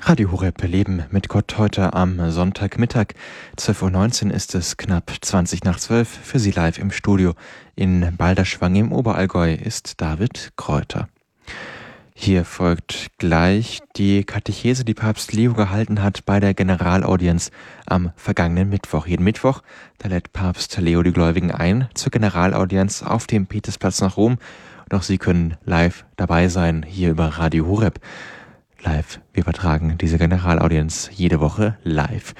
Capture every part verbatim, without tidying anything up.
Radio Horeb Leben mit Gott heute am Sonntagmittag. zwölf Uhr neunzehn ist es, knapp zwanzig nach zwölf. Für Sie live im Studio in Balderschwang im Oberallgäu ist David Kräuter. Hier folgt gleich die Katechese, die Papst Leo gehalten hat bei der Generalaudienz am vergangenen Mittwoch. Jeden Mittwoch, da lädt Papst Leo die Gläubigen ein zur Generalaudienz auf dem Petersplatz nach Rom. Und auch Sie können live dabei sein, hier über Radio Horeb. Live. Wir übertragen diese Generalaudienz jede Woche live.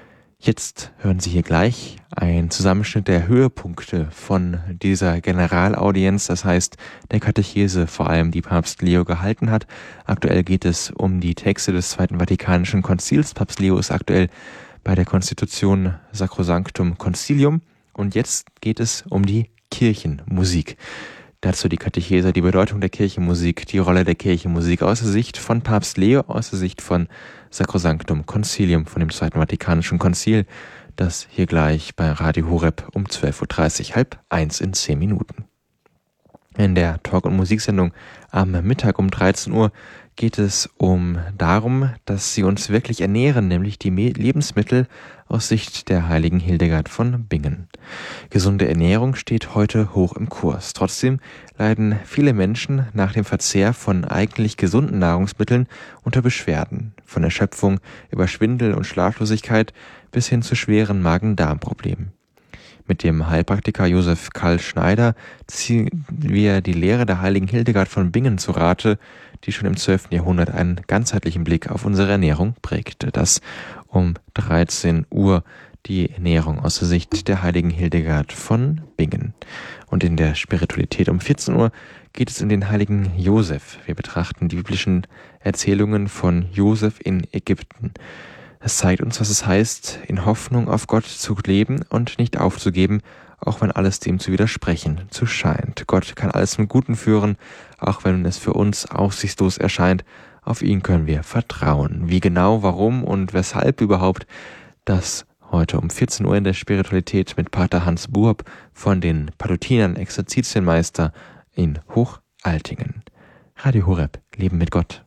Jetzt hören Sie hier gleich einen Zusammenschnitt der Höhepunkte von dieser Generalaudienz, das heißt der Katechese, vor allem die Papst Leo gehalten hat. Aktuell geht es um die Texte des Zweiten Vatikanischen Konzils. Papst Leo ist aktuell bei der Konstitution Sacrosanctum Concilium und jetzt geht es um die Kirchenmusik. Dazu die Katechese, die Bedeutung der Kirchenmusik, die Rolle der Kirchenmusik aus der Sicht von Papst Leo, aus der Sicht von Sacrosanctum Concilium, von dem Zweiten Vatikanischen Konzil. Das hier gleich bei Radio Horeb um zwölf Uhr dreißig, halb eins in zehn Minuten. In der Talk- und Musiksendung am Mittag um dreizehn Uhr geht es um darum, dass sie uns wirklich ernähren, nämlich die Lebensmittel aus Sicht der heiligen Hildegard von Bingen. Gesunde Ernährung steht heute hoch im Kurs. Trotzdem leiden viele Menschen nach dem Verzehr von eigentlich gesunden Nahrungsmitteln unter Beschwerden, von Erschöpfung über Schwindel und Schlaflosigkeit bis hin zu schweren Magen-Darm-Problemen. Mit dem Heilpraktiker Josef Karl Schneider ziehen wir die Lehre der heiligen Hildegard von Bingen zu Rate, die schon im zwölften Jahrhundert einen ganzheitlichen Blick auf unsere Ernährung prägte. Das um dreizehn Uhr die Ernährung aus der Sicht der heiligen Hildegard von Bingen. Und in der Spiritualität um vierzehn Uhr geht es um den heiligen Josef. Wir betrachten die biblischen Erzählungen von Josef in Ägypten. Es zeigt uns, was es heißt, in Hoffnung auf Gott zu leben und nicht aufzugeben, auch wenn alles dem zu widersprechen zu scheint. Gott kann alles zum Guten führen, auch wenn es für uns aussichtslos erscheint. Auf ihn können wir vertrauen. Wie genau, warum und weshalb überhaupt, das heute um vierzehn Uhr in der Spiritualität mit Pater Hans Buob von den Palutinern Exerzitienmeister in Hochaltingen. Radio Horeb, Leben mit Gott.